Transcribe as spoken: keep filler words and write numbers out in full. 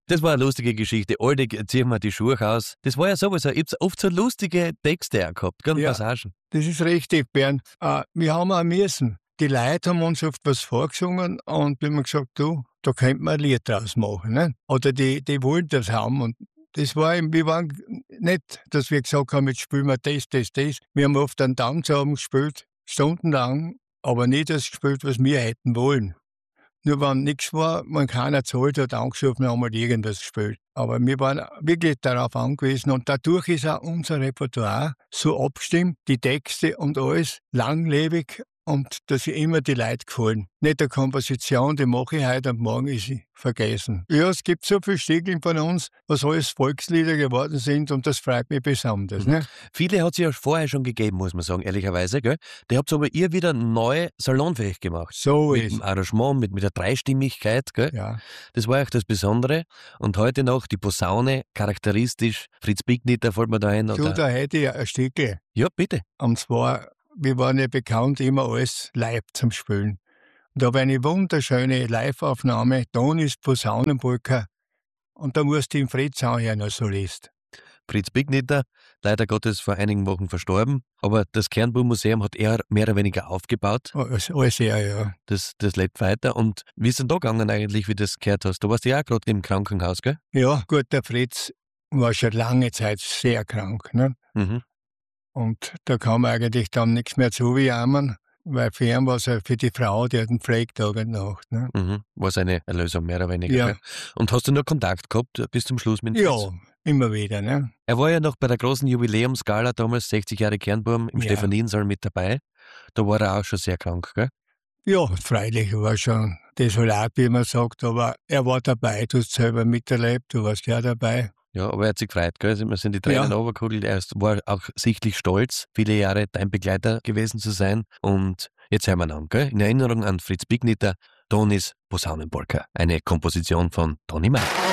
Das war eine lustige Geschichte. Alte, zieh mir die Schuhe aus. Das war ja sowieso, ich hab's oft so lustige Texte auch gehabt, ganz Ja. Passagen. Das ist richtig, Bernd. Äh, wir haben auch müssen. Die Leute haben uns oft was vorgesungen und wir haben gesagt, du, da könnte man ein Lied draus machen. Ne? Oder die, die wollten das haben. Und das war, eben- wir waren nicht, dass wir gesagt haben, jetzt spielen wir das, das, das. Wir haben oft einen Tanzabend gespielt, stundenlang, aber nicht das gespielt, was wir hätten wollen. Nur wenn nichts war, wenn keiner zahlt hat, angerufen, haben wir irgendwas gespielt. Aber wir waren wirklich darauf angewiesen und dadurch ist auch unser Repertoire so abgestimmt, die Texte und alles langlebig und dass sie immer die Leute gefallen. Nicht eine Komposition, die mache ich heute und morgen ist sie vergessen. Ja, es gibt so viele Stücke von uns, was alles Volkslieder geworden sind und das freut mich besonders. Mhm. Ne? Viele hat es ja vorher schon gegeben, muss man sagen, ehrlicherweise. Gell? Die habt aber ihr wieder neu salonfähig gemacht. So Mit ist dem Arrangement, mit, mit der Dreistimmigkeit. Gell? ja. Das war auch das Besondere. Und heute noch die Posaune, charakteristisch. Fritz Bicknitter fällt mir da ein. Du, Oder? da hätte ich ein Stücke. Ja, bitte. Und zwar, wir waren ja bekannt, immer alles live zum Spielen. Und da habe ich eine wunderschöne Live-Aufnahme, Tonis Posaunenpolka. Und da musste ich den Fritz anhören als Solist. Fritz Bicknitter, leider Gottes vor einigen Wochen verstorben. Aber das Kernburg-Museum hat er mehr oder weniger aufgebaut. Alles, alles er, ja. Das, das lebt weiter. Und wie ist denn da gegangen eigentlich, wie du das gehört hast? Du warst ja auch gerade im Krankenhaus, gell? Ja, gut, der Fritz war schon lange Zeit sehr krank. Ne? Mhm. Und da kam eigentlich dann nichts mehr zu wie jammern, weil für ihn war es ja für die Frau, die hat einen Pflegetag und Nacht. Ne? Mhm. War seine Erlösung, mehr oder weniger. Ja. Gell? Und hast du nur Kontakt gehabt bis zum Schluss mit dem Fritz? Ja, immer wieder. Ne? Er war ja noch bei der großen Jubiläumsgala damals, sechzig Jahre Kernburm, im Ja. Stephaniensaal mit dabei. Da war er auch schon sehr krank, gell? Ja, freilich war schon desolat, wie man sagt, aber er war dabei, du hast selber miterlebt, du warst ja dabei. Ja, aber er hat sich gefreut, gell? Also, mir sind die Tränen Ja. runtergekugelt. Er ist- war auch sichtlich stolz, viele Jahre dein Begleiter gewesen zu sein. Und jetzt hören wir ihn an, gell? In Erinnerung an Fritz Bicknitter, Tonis Posaunenpolka, eine Komposition von Toni Meyer.